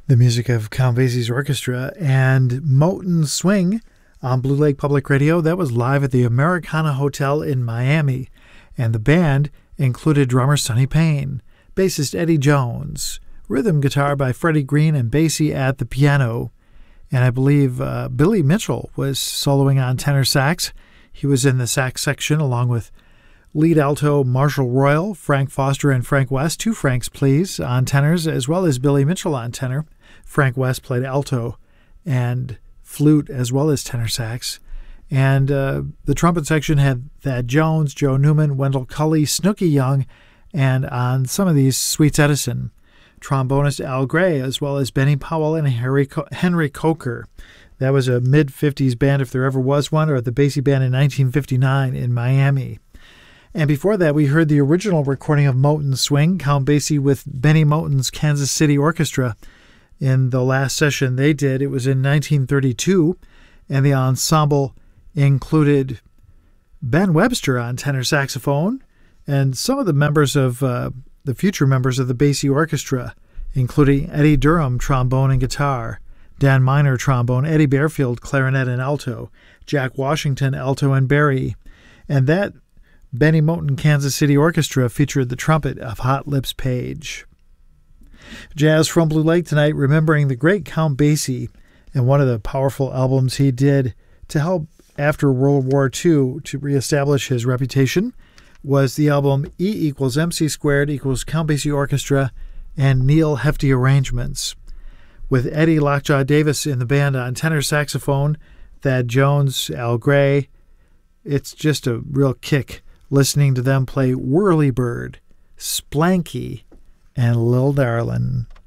The music of Count Basie's orchestra and Moten Swing on Blue Lake Public Radio. That was live at the Americana Hotel in Miami. And the band included drummer Sonny Payne, bassist Eddie Jones, rhythm guitar by Freddie Green, and Basie at the piano. And I believe Billy Mitchell was soloing on tenor sax. He was in the sax section along with lead alto Marshall Royal, Frank Foster, and Frank West. Two Franks, please, on tenors, as well as Billy Mitchell on tenor. Frank West played alto and flute as well as tenor sax. And the trumpet section had Thad Jones, Joe Newman, Wendell Cully, Snooky Young, and on some of these, Sweets Edison. Trombonist Al Gray, as well as Benny Powell and Henry Coker. That was a mid-50s band, if there ever was one, or the Basie Band in 1959 in Miami. And before that, we heard the original recording of Moten Swing, Count Basie with Benny Moten's Kansas City Orchestra. In the last session they did, it was in 1932, and the ensemble included Ben Webster on tenor saxophone, and some of the members of the future members of the Basie Orchestra, including Eddie Durham, trombone and guitar, Dan Miner, trombone, Eddie Bearfield, clarinet and alto, Jack Washington, alto and bari, and that Benny Moten Kansas City Orchestra featured the trumpet of Hot Lips Page. Jazz from Blue Lake tonight, remembering the great Count Basie and one of the powerful albums he did to help after World War II to reestablish his reputation was the album E = MC Squared = Count Basie Orchestra and Neil Hefti Arrangements. With Eddie Lockjaw Davis in the band on tenor saxophone, Thad Jones, Al Gray, it's just a real kick listening to them play Whirly Bird, Splanky, and Lil Darlin'.